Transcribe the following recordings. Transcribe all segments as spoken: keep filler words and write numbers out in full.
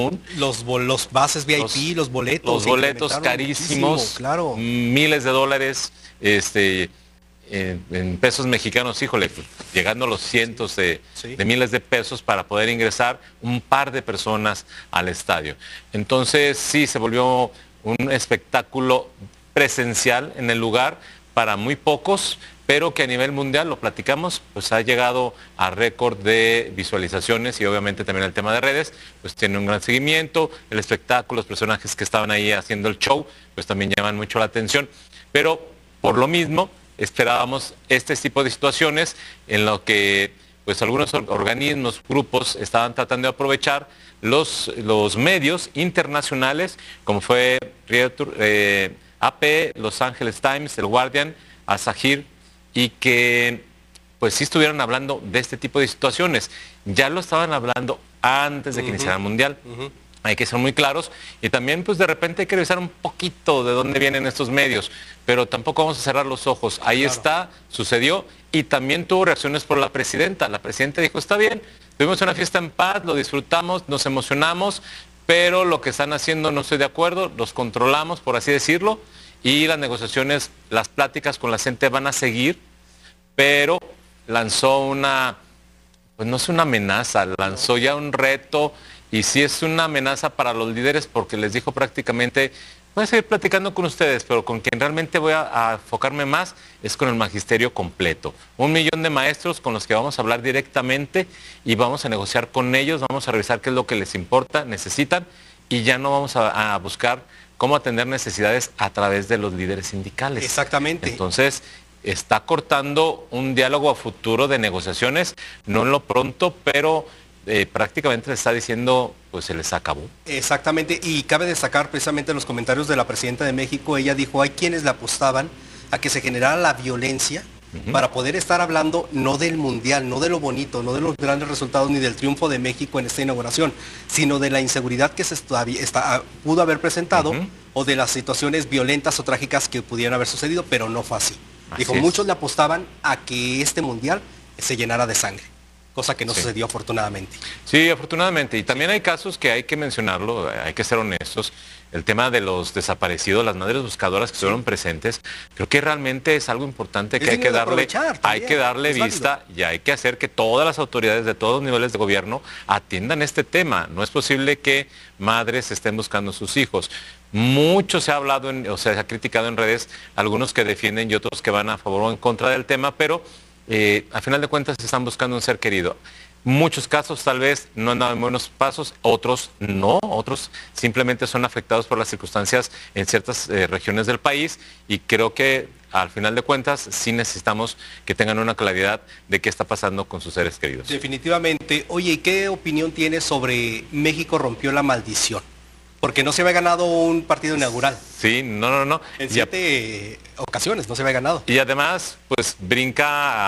Los, los bases V I P, los, los boletos. Los boletos carísimos, claro. Miles de dólares, este, en, en pesos mexicanos, híjole, pues, llegando a los cientos de, sí. de miles de pesos para poder ingresar un par de personas al estadio. Entonces sí, se volvió un espectáculo presencial en el lugar para muy pocos, pero que a nivel mundial, lo platicamos, pues ha llegado a récord de visualizaciones y obviamente también el tema de redes, pues tiene un gran seguimiento, el espectáculo, los personajes que estaban ahí haciendo el show, pues también llaman mucho la atención, pero por lo mismo esperábamos este tipo de situaciones en lo que pues algunos organismos, grupos estaban tratando de aprovechar los, los medios internacionales, como fue eh, A P, Los Angeles Times, El Guardian, Al-Sahir, y que pues sí estuvieron hablando de este tipo de situaciones. Ya lo estaban hablando antes de que uh-huh. iniciara el Mundial. Uh-huh. Hay que ser muy claros y también pues de repente hay que revisar un poquito de dónde vienen estos medios, pero tampoco vamos a cerrar los ojos. Ahí claro. está, sucedió y también tuvo reacciones por la presidenta. La presidenta dijo, está bien, tuvimos una fiesta en paz, lo disfrutamos, nos emocionamos, pero lo que están haciendo no estoy de acuerdo, los controlamos, por así decirlo, y las negociaciones, las pláticas con la gente van a seguir, pero lanzó una, pues no es una amenaza, lanzó ya un reto, y sí es una amenaza para los líderes porque les dijo prácticamente, voy a seguir platicando con ustedes, pero con quien realmente voy a, a enfocarme más es con el magisterio completo. Un millón de maestros con los que vamos a hablar directamente y vamos a negociar con ellos, vamos a revisar qué es lo que les importa, necesitan, y ya no vamos a, a buscar cómo atender necesidades a través de los líderes sindicales. Exactamente. Entonces, está cortando un diálogo a futuro de negociaciones, no en lo pronto, pero eh, prácticamente le está diciendo, pues se les acabó. Exactamente, y cabe destacar precisamente los comentarios de la presidenta de México. Ella dijo, hay quienes le apostaban a que se generara la violencia uh-huh. para poder estar hablando no del Mundial, no de lo bonito, no de los grandes resultados ni del triunfo de México en esta inauguración, sino de la inseguridad que se está, está, pudo haber presentado uh-huh. o de las situaciones violentas o trágicas que pudieran haber sucedido, pero no fue así. así Dijo, es. muchos le apostaban a que este Mundial se llenara de sangre, cosa que no sí. sucedió afortunadamente. Sí, afortunadamente, y también hay casos que hay que mencionarlo, hay que ser honestos. El tema de los desaparecidos, las madres buscadoras que sí. estuvieron presentes, creo que realmente es algo importante que hay que darle, hay que darle vista válido. Y hay que hacer que todas las autoridades de todos los niveles de gobierno atiendan este tema. No es posible que madres estén buscando a sus hijos. Mucho se ha hablado, en, o sea, se ha criticado en redes, algunos que defienden y otros que van a favor o en contra del tema, pero eh, a final de cuentas están buscando un ser querido. Muchos casos tal vez no han dado buenos pasos, otros no, otros simplemente son afectados por las circunstancias en ciertas eh, regiones del país, y creo que al final de cuentas sí necesitamos que tengan una claridad de qué está pasando con sus seres queridos. Definitivamente. Oye, ¿y qué opinión tienes sobre México rompió la maldición? Porque no se había ganado un partido inaugural. Sí, no, no, no. En siete a... ocasiones no se había ganado. Y además, pues brinca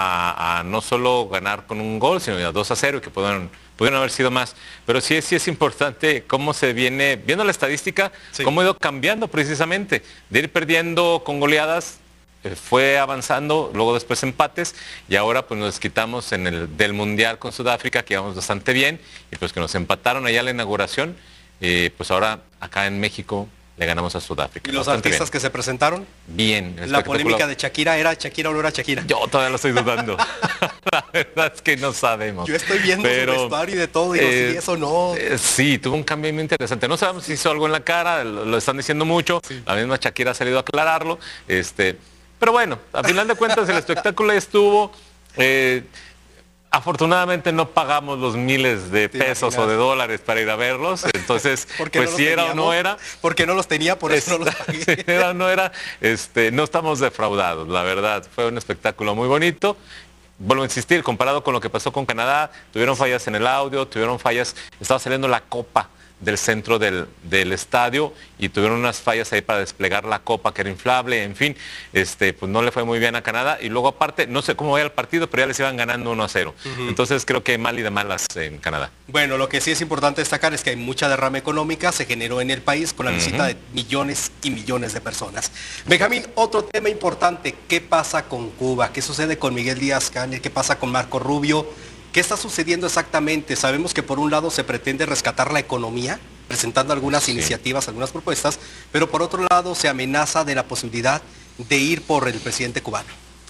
a, a no solo ganar con un gol, sino a dos a cero, que pudieron, pudieron haber sido más. Pero sí, sí es importante cómo se viene, viendo la estadística, sí. cómo ha ido cambiando precisamente. De ir perdiendo con goleadas, eh, fue avanzando, luego después empates, y ahora pues nos quitamos en el del Mundial con Sudáfrica, que íbamos bastante bien, y pues que nos empataron allá a la inauguración. Eh, pues ahora acá en México le ganamos a Sudáfrica. ¿Y los artistas bien. que se presentaron? Bien. La polémica de Shakira, ¿era Shakira o no era Shakira? Yo todavía lo estoy dudando. La verdad es que no sabemos. Yo estoy viendo Pero, su vestuario y de todo, digo, eh, si eso no... Eh, sí, tuvo un cambio muy interesante. No sabemos si hizo algo en la cara, lo, lo están diciendo mucho. Sí. La misma Shakira ha salido a aclararlo. Este, pero bueno, a final de cuentas el espectáculo estuvo... Eh, Afortunadamente no pagamos los miles de pesos o de dólares para ir a verlos, entonces pues no si era o no era. Porque no los tenía, por eso no los pagué. Si era o no era, este, no estamos defraudados, la verdad. Fue un espectáculo muy bonito. Vuelvo a insistir, comparado con lo que pasó con Canadá, tuvieron fallas en el audio, tuvieron fallas, estaba saliendo la copa del centro del, del estadio y tuvieron unas fallas ahí para desplegar la copa que era inflable, en fin, este, pues no le fue muy bien a Canadá, y luego aparte, no sé cómo vaya el partido, pero ya les iban ganando uno a cero. Uh-huh. Entonces creo que mal y de malas en Canadá. Bueno, lo que sí es importante destacar es que hay mucha derrama económica, se generó en el país con la uh-huh. visita de millones y millones de personas. Benjamín, otro tema importante, ¿qué pasa con Cuba? ¿Qué sucede con Miguel Díaz-Canel? ¿Qué pasa con Marco Rubio? ¿Qué está sucediendo exactamente? Sabemos que por un lado se pretende rescatar la economía, presentando algunas sí. iniciativas, algunas propuestas, pero por otro lado se amenaza de la posibilidad de ir por el presidente cubano.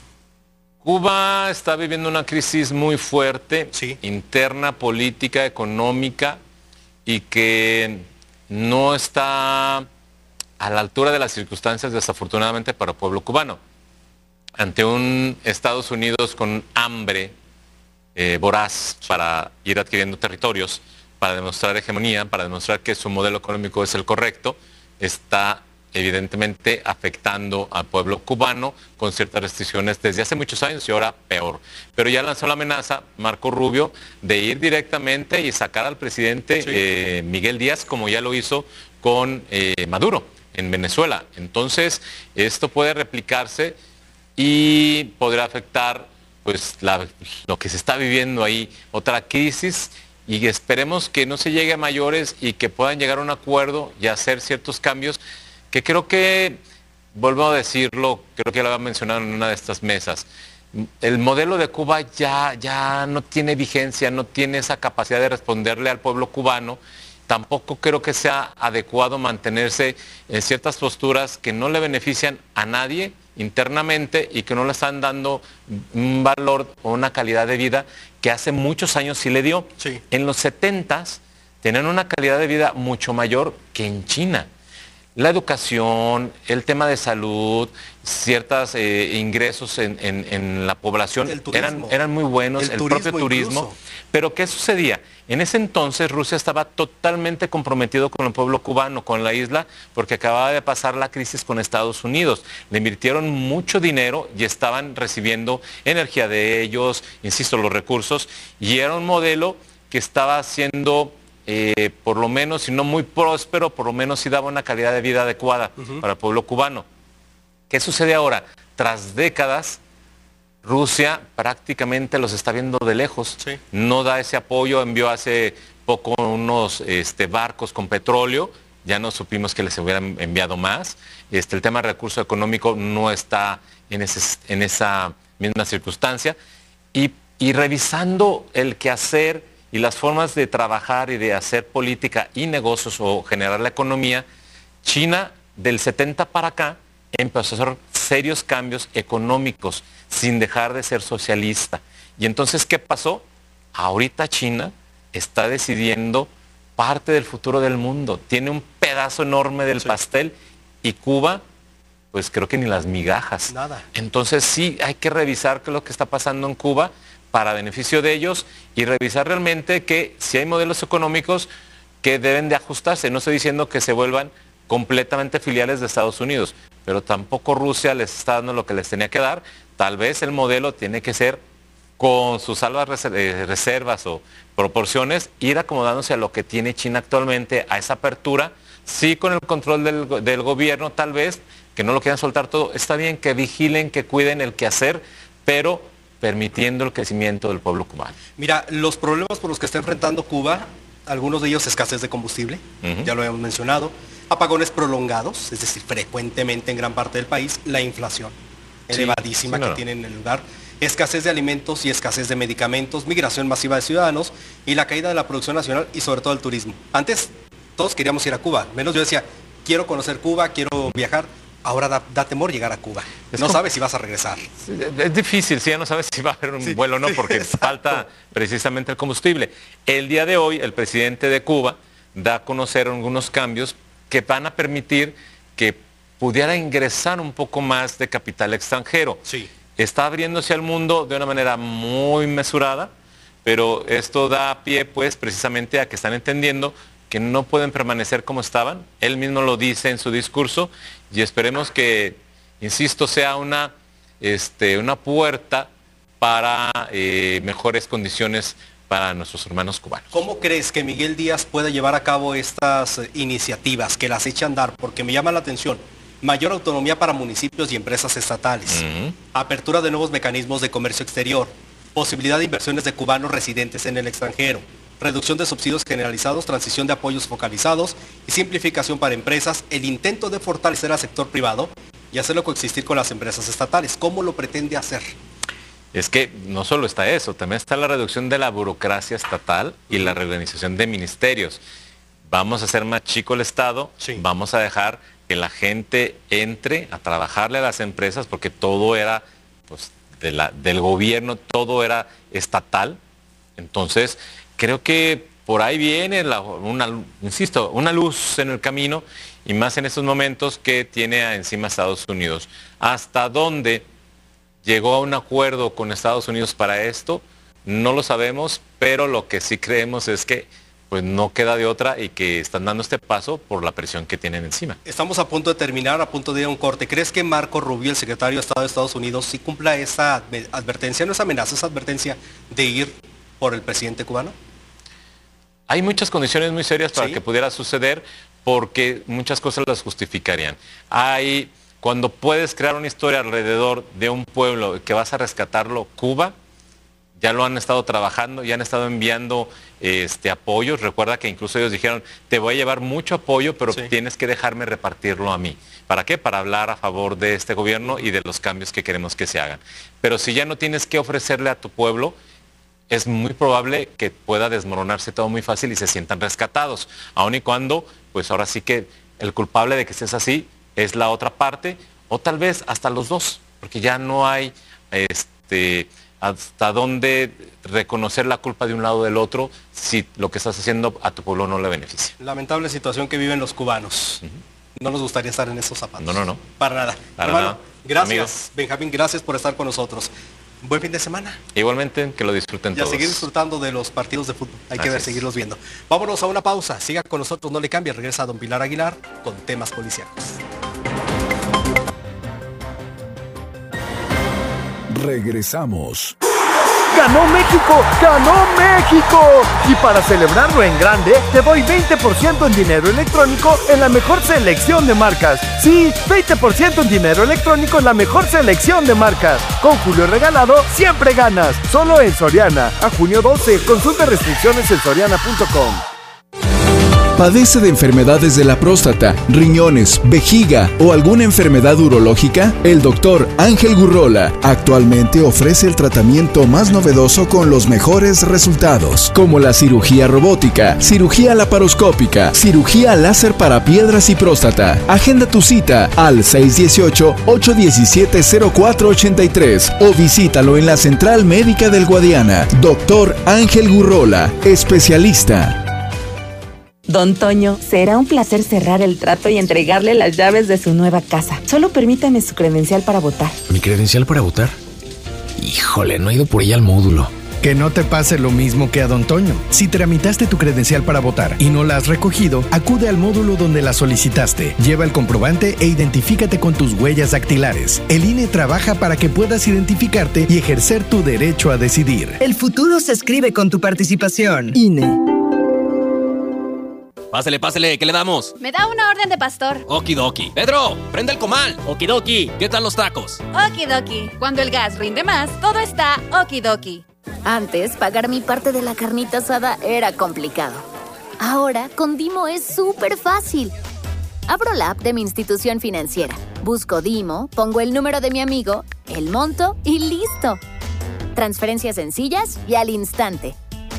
Cuba está viviendo una crisis muy fuerte, sí. interna, política, económica, y que no está a la altura de las circunstancias, desafortunadamente, para el pueblo cubano. Ante un Estados Unidos con hambre eh, voraz para ir adquiriendo territorios, para demostrar hegemonía, para demostrar que su modelo económico es el correcto, está evidentemente afectando al pueblo cubano con ciertas restricciones desde hace muchos años y ahora peor. Pero ya lanzó la amenaza Marco Rubio de ir directamente y sacar al presidente sí. eh, Miguel Díaz, como ya lo hizo con eh, Maduro en Venezuela. Entonces, esto puede replicarse y podrá afectar pues la, lo que se está viviendo ahí, otra crisis, y esperemos que no se llegue a mayores y que puedan llegar a un acuerdo y hacer ciertos cambios que creo que, vuelvo a decirlo, creo que ya lo había mencionado en una de estas mesas, el modelo de Cuba ya, ya no tiene vigencia, no tiene esa capacidad de responderle al pueblo cubano. Tampoco creo que sea adecuado mantenerse en ciertas posturas que no le benefician a nadie internamente y que no le están dando un valor o una calidad de vida que hace muchos años sí le dio. Sí. En los setentas tenían una calidad de vida mucho mayor que en China. La educación, el tema de salud, ciertos eh, ingresos en, en, en la población eran, eran muy buenos, el, el propio turismo. Incluso. Pero ¿qué sucedía? En ese entonces Rusia estaba totalmente comprometido con el pueblo cubano, con la isla, porque acababa de pasar la crisis con Estados Unidos. Le invirtieron mucho dinero y estaban recibiendo energía de ellos, insisto, los recursos, y era un modelo que estaba siendo... Eh, por lo menos, si no muy próspero, por lo menos sí daba una calidad de vida adecuada uh-huh. para el pueblo cubano. ¿Qué sucede ahora? Tras décadas, Rusia prácticamente los está viendo de lejos, sí. no da ese apoyo, envió hace poco unos este, barcos con petróleo, ya no supimos que les hubieran enviado más, este, el tema de recurso económico no está en, ese, en esa misma circunstancia, y, y revisando el quehacer y las formas de trabajar y de hacer política y negocios o generar la economía, China del setenta para acá empezó a hacer serios cambios económicos sin dejar de ser socialista. Y entonces, ¿qué pasó? Ahorita China está decidiendo parte del futuro del mundo. Tiene un pedazo enorme del sí. pastel, y Cuba, pues creo que ni las migajas. Nada. Entonces sí hay que revisar qué es lo que está pasando en Cuba para beneficio de ellos y revisar realmente que si hay modelos económicos que deben de ajustarse. No estoy diciendo que se vuelvan completamente filiales de Estados Unidos, pero tampoco Rusia les está dando lo que les tenía que dar. Tal vez el modelo tiene que ser con sus salvas reservas o proporciones, ir acomodándose a lo que tiene China actualmente, a esa apertura, sí con el control del, del gobierno tal vez, que no lo quieran soltar todo. Está bien que vigilen, que cuiden el quehacer, pero permitiendo el crecimiento del pueblo cubano. Mira, los problemas por los que está enfrentando Cuba, algunos de ellos escasez de combustible, uh-huh. ya lo hemos mencionado, apagones prolongados, es decir, frecuentemente en gran parte del país, la inflación sí, elevadísima sí, no. que tiene en el lugar, escasez de alimentos y escasez de medicamentos, migración masiva de ciudadanos y la caída de la producción nacional y sobre todo el turismo. Antes todos queríamos ir a Cuba, menos yo decía, quiero conocer Cuba, quiero viajar. Ahora da, da temor llegar a Cuba. Es no como, sabes si vas a regresar. Es difícil, si ya no sabes si va a haber un sí, vuelo o no, porque sí, falta precisamente el combustible. El día de hoy, el presidente de Cuba da a conocer algunos cambios que van a permitir que pudiera ingresar un poco más de capital extranjero. Sí. Está abriéndose al mundo de una manera muy mesurada, pero esto da pie, pues, precisamente a que están entendiendo que no pueden permanecer como estaban. Él mismo lo dice en su discurso y esperemos que, insisto, sea una, este, una puerta para eh, mejores condiciones para nuestros hermanos cubanos. ¿Cómo crees que Miguel Díaz pueda llevar a cabo estas iniciativas, que las eche a andar? Porque me llama la atención. Mayor autonomía para municipios y empresas estatales. Uh-huh. Apertura de nuevos mecanismos de comercio exterior. Posibilidad de inversiones de cubanos residentes en el extranjero. Reducción de subsidios generalizados, transición de apoyos focalizados y simplificación para empresas, el intento de fortalecer al sector privado y hacerlo coexistir con las empresas estatales. ¿Cómo lo pretende hacer? Es que no solo está eso, también está la reducción de la burocracia estatal y la reorganización de ministerios. vamos a hacer más chico el Estado, sí. Vamos a dejar que la gente entre a trabajarle a las empresas, porque todo era, pues, de la, del gobierno, todo era estatal. Entonces, creo que por ahí viene, la, una, insisto, una luz en el camino, y más en estos momentos que tiene encima Estados Unidos. ¿Hasta dónde llegó a un acuerdo con Estados Unidos para esto? No lo sabemos, pero lo que sí creemos es que pues no queda de otra y que están dando este paso por la presión que tienen encima. Estamos a punto de terminar, a punto de ir a un corte. ¿Crees que Marco Rubio, el secretario de Estado de Estados Unidos, sí cumpla esa advertencia, no es amenaza, esa advertencia de ir por el presidente cubano? Hay muchas condiciones muy serias para ¿Sí? que pudiera suceder, porque muchas cosas las justificarían. Hay, cuando puedes crear una historia alrededor de un pueblo que vas a rescatarlo, Cuba, ya lo han estado trabajando, ya han estado enviando este, apoyos. Recuerda que incluso ellos dijeron, te voy a llevar mucho apoyo, pero sí. Tienes que dejarme repartirlo a mí. ¿Para qué? Para hablar a favor de este gobierno y de los cambios que queremos que se hagan. Pero si ya no tienes que ofrecerle a tu pueblo, es muy probable que pueda desmoronarse todo muy fácil y se sientan rescatados. Aun y cuando, pues ahora sí que el culpable de que estés así es la otra parte, o tal vez hasta los dos, porque ya no hay este, hasta dónde reconocer la culpa de un lado o del otro si lo que estás haciendo a tu pueblo no le beneficia. Lamentable situación que viven los cubanos. Uh-huh. No nos gustaría estar en esos zapatos. No, no, no. Para nada. Para Hermano, nada. Gracias, Amigos. Benjamín, gracias por estar con nosotros. Buen fin de semana. Igualmente, que lo disfruten y todos. Y a seguir disfrutando de los partidos de fútbol. Hay Así que ver, es. seguirlos viendo. Vámonos a una pausa. Siga con nosotros, no le cambie. Regresa don Pilar Aguilar con temas policiales. Regresamos. ¡Ganó México! ¡Ganó México! Y para celebrarlo en grande, te doy veinte por ciento en dinero electrónico en la mejor selección de marcas. Sí, veinte por ciento en dinero electrónico en la mejor selección de marcas. Con Julio Regalado, siempre ganas. Solo en Soriana. A junio doce. Consulta restricciones en soriana punto com. ¿Padece de enfermedades de la próstata, riñones, vejiga o alguna enfermedad urológica? El doctor Ángel Gurrola actualmente ofrece el tratamiento más novedoso con los mejores resultados, como la cirugía robótica, cirugía laparoscópica, cirugía láser para piedras y próstata. Agenda tu cita al seis uno ocho, ocho uno siete, cero cuatro ocho tres o visítalo en la Central Médica del Guadiana. Doctor Ángel Gurrola, especialista. Don Toño, será un placer cerrar el trato y entregarle las llaves de su nueva casa. Solo permítame su credencial para votar. ¿Mi credencial para votar? Híjole, no he ido por ella al módulo. Que no te pase lo mismo que a Don Toño. Si tramitaste tu credencial para votar y no la has recogido, acude al módulo donde la solicitaste. Lleva el comprobante e identifícate con tus huellas dactilares. El I N E trabaja para que puedas identificarte y ejercer tu derecho a decidir. El futuro se escribe con tu participación. I N E. Pásele, pásele, ¿qué le damos? Me da una orden de pastor. Okidoki. Pedro, prende el comal. Okidoki. ¿Qué tal los tacos? Okidoki. Cuando el gas rinde más, todo está okidoki. Antes, pagar mi parte de la carnita asada era complicado. Ahora, con Dimo es súper fácil. Abro la app de mi institución financiera. Busco Dimo, pongo el número de mi amigo, el monto y listo. Transferencias sencillas y al instante.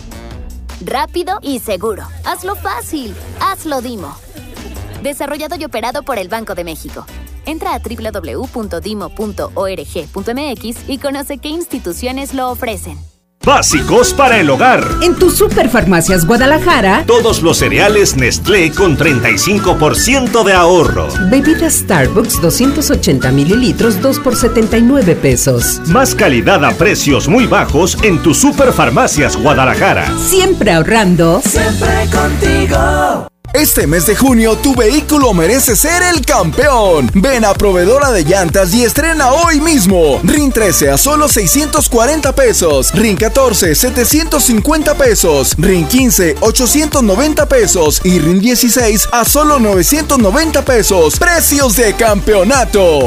Rápido y seguro. Hazlo fácil. Hazlo Dimo. Desarrollado y operado por el Banco de México. Entra a doble u doble u doble u punto dimo punto org punto m x y conoce qué instituciones lo ofrecen. Básicos para el hogar. En tu Superfarmacias Guadalajara, todos los cereales Nestlé con treinta y cinco por ciento de ahorro. Bebidas Starbucks doscientos ochenta mililitros, dos por setenta y nueve pesos. Más calidad a precios muy bajos en tu Superfarmacias Guadalajara. Siempre ahorrando. Siempre contigo. Este mes de junio, tu vehículo merece ser el campeón. Ven a Proveedora de Llantas y estrena hoy mismo. R I N trece a solo seiscientos cuarenta pesos. R I N catorce, setecientos cincuenta pesos. R I N quince, ochocientos noventa pesos. Y R I N dieciséis a solo novecientos noventa pesos. Precios de campeonato.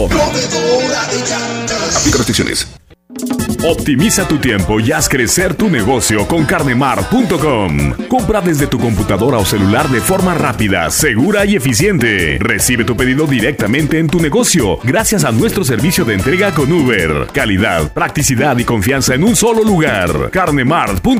Aplica restricciones. Optimiza tu tiempo y haz crecer tu negocio con carnemart punto com. Compra desde tu computadora o celular de forma rápida, segura y eficiente. Recibe tu pedido directamente en tu negocio gracias a nuestro servicio de entrega con Uber. Calidad, practicidad y confianza en un solo lugar. carnemart punto com